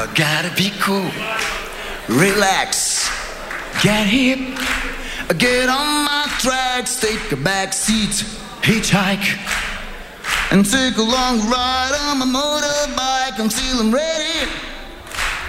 Gotta be cool, relax, get hip, get on my tracks, take a back seat, hitchhike, and take a long ride on my motorbike. I'm feeling ready.